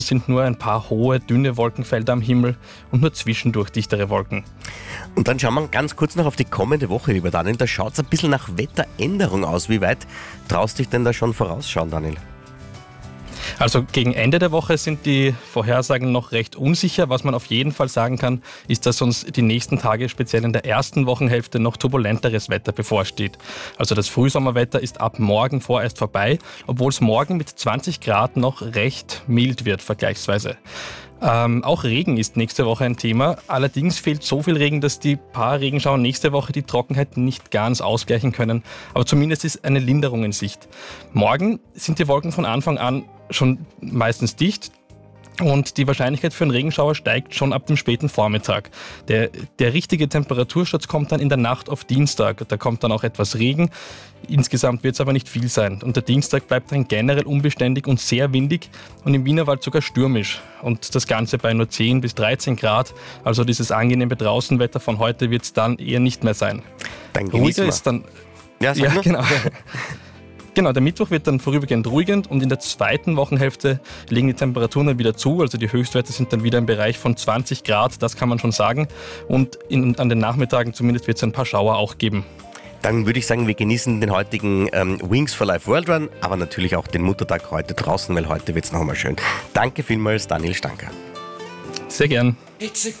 Es sind nur ein paar hohe, dünne Wolkenfelder am Himmel und nur zwischendurch dichtere Wolken. Und dann schauen wir ganz kurz noch auf die kommende Woche, lieber Daniel. Da schaut es ein bisschen nach Wetteränderung aus. Wie weit traust du dich denn da schon vorausschauen, Daniel? Also gegen Ende der Woche sind die Vorhersagen noch recht unsicher. Was man auf jeden Fall sagen kann, ist, dass uns die nächsten Tage, speziell in der ersten Wochenhälfte, noch turbulenteres Wetter bevorsteht. Also das Frühsommerwetter ist ab morgen vorerst vorbei, obwohl es morgen mit 20 Grad noch recht mild wird vergleichsweise. Auch Regen ist nächste Woche ein Thema. Allerdings fehlt so viel Regen, dass die paar Regenschauer nächste Woche die Trockenheit nicht ganz ausgleichen können. Aber zumindest ist eine Linderung in Sicht. Morgen sind die Wolken von Anfang an schon meistens dicht. Und die Wahrscheinlichkeit für einen Regenschauer steigt schon ab dem späten Vormittag. Der richtige Temperatursturz kommt dann in der Nacht auf Dienstag. Da kommt dann auch etwas Regen. Insgesamt wird es aber nicht viel sein. Und der Dienstag bleibt dann generell unbeständig und sehr windig und im Wienerwald sogar stürmisch. Und das Ganze bei nur 10 bis 13 Grad. Also dieses angenehme Draußenwetter von heute wird es dann eher nicht mehr sein. Dann Ruhiger ist dann... Ja, genau. Genau, der Mittwoch wird dann vorübergehend ruhigend und in der zweiten Wochenhälfte legen die Temperaturen dann wieder zu. Also die Höchstwerte sind dann wieder im Bereich von 20 Grad, das kann man schon sagen. Und an den Nachmittagen zumindest wird es ein paar Schauer auch geben. Dann würde ich sagen, wir genießen den heutigen Wings for Life World Run, aber natürlich auch den Muttertag heute draußen, weil heute wird es noch einmal schön. Danke vielmals, Daniel Stanker. Sehr gern. It's a